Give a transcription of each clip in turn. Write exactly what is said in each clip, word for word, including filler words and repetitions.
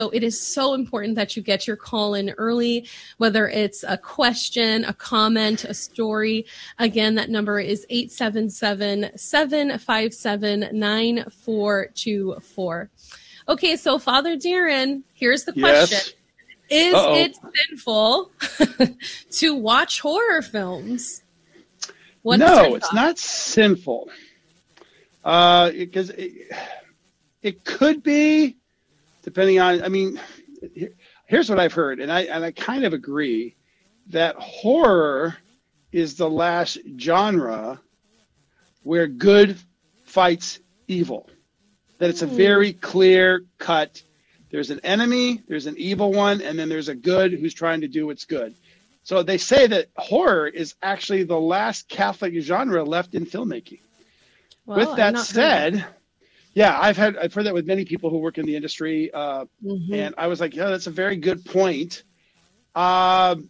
So it is so important that you get your call in early, whether it's a question, a comment, a story. Again, that number is eight seven seven, seven five seven, nine four two four. Okay, so Father Darren, here's the question. Yes. Is Uh-oh. it sinful to watch horror films? What's no, it's not sinful. Uh, because it, it could be, depending on, I mean, here's what I've heard, and I and I kind of agree, that horror is the last genre where good fights evil. That it's a very clear cut. There's an enemy, there's an evil one, and then there's a good who's trying to do what's good. So they say that horror is actually the last Catholic genre left in filmmaking. Well, with that that. said, yeah, I've had I've heard that with many people who work in the industry, uh, mm-hmm. and I was like, yeah, that's a very good point. Um,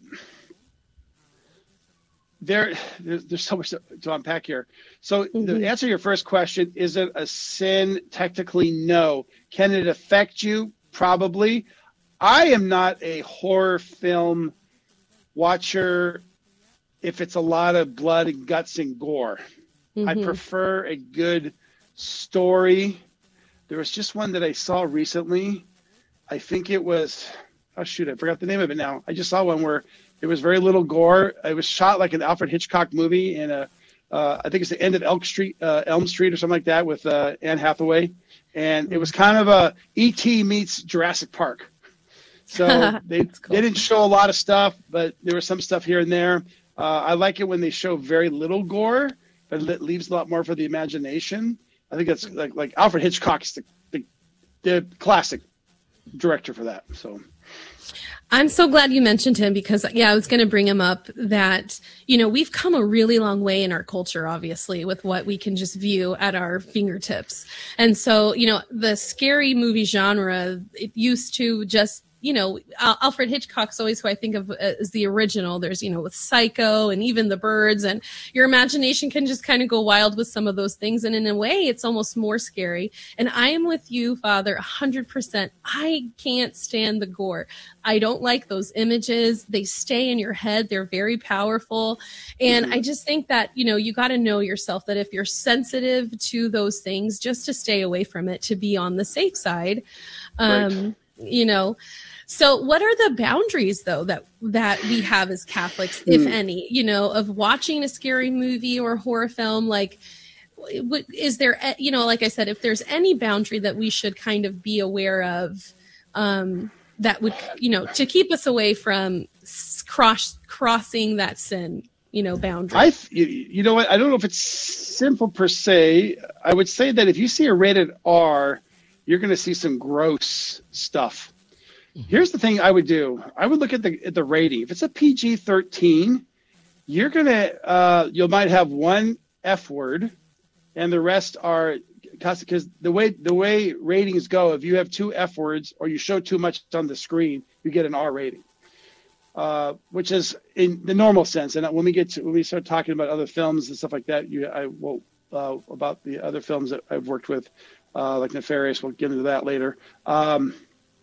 there, there's, there's so much to, to unpack here. So mm-hmm. to answer your first question, is it a sin? Technically, no. Can it affect you? Probably. I am not a horror film watcher if it's a lot of blood and guts and gore. Mm-hmm. I prefer a good story. There was just one that I saw recently. I think it was, oh shoot, I forgot the name of it now. I just saw one where there was very little gore. It was shot like an Alfred Hitchcock movie in a, uh, I think it's the end of Elk Street, uh, Elm Street or something like that with uh, Anne Hathaway. And it was kind of a E T meets Jurassic Park. So they, cool. they didn't show a lot of stuff, but there was some stuff here and there. Uh, I like it when they show very little gore, but it leaves a lot more for the imagination. I think that's like like Alfred Hitchcock is the, the, the classic director for that. So I'm so glad you mentioned him because, yeah, I was going to bring him up that, you know, we've come a really long way in our culture, obviously, with what we can just view at our fingertips. And so, you know, the scary movie genre, it used to just, you know, Alfred Hitchcock's always who I think of as the original. There's, you know, with Psycho and even The Birds, and your imagination can just kind of go wild with some of those things. And in a way, it's almost more scary. And I am with you, Father, one hundred percent. I can't stand the gore. I don't like those images. They stay in your head. They're very powerful. And mm-hmm. I just think that, you know, you got to know yourself that if you're sensitive to those things, just to stay away from it, to be on the safe side. Um, right. You know, so what are the boundaries, though, that that we have as Catholics, if mm. any, you know, of watching a scary movie or horror film? Like, is there, you know, like I said, if there's any boundary that we should kind of be aware of, um, that would, you know, to keep us away from cross crossing that sin, you know, boundary? I, you, you know what? I don't know if it's simple per se. I would say that if you see a rated R, you're going to see some gross stuff. Here's the thing I would do. I would look at the at the rating. If it's a P G thirteen, you're going to, uh, you might have one F word and the rest are, because the way the way ratings go, if you have two F words or you show too much on the screen, you get an R rating, uh, which is in the normal sense. And when we get to, when we start talking about other films and stuff like that, you, I will, uh, about the other films that I've worked with, uh, like Nefarious, we'll get into that later. Um,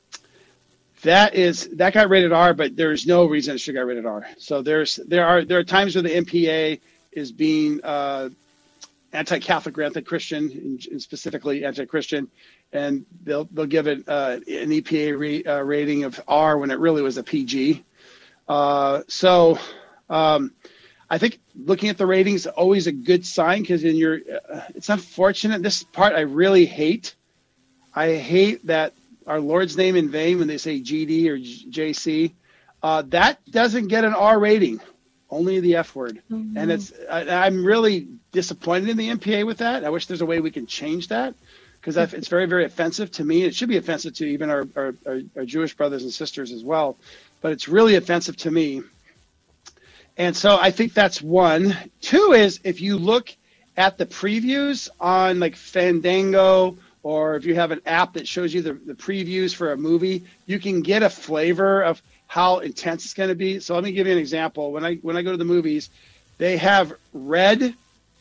That is that got rated R, but there's no reason it should got rated R. So there's there are there are times where the M P A is being uh, anti-Catholic or anti-Christian, and, and specifically anti-Christian, and they'll they'll give it uh, an E P A re, uh, rating of R when it really was a P G. Uh, so um, I think looking at the ratings is always a good sign, because in your uh, it's unfortunate. This part I really hate. I hate that our Lord's name in vain when they say G D or J C, uh, that doesn't get an R rating, only the F word. Mm-hmm. And it's I, I'm really disappointed in the M P A with that. I wish there's a way we can change that, because it's very, very offensive to me. It should be offensive to even our, our, our, our Jewish brothers and sisters as well, but it's really offensive to me. And so I think that's one. Two is, if you look at the previews on like Fandango, or if you have an app that shows you the, the previews for a movie, you can get a flavor of how intense it's going to be. So let me give you an example. When I when I go to the movies, they have red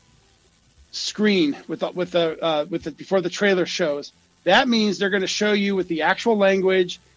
screen with the, with the uh, with the before the trailer shows. That means they're going to show you with the actual language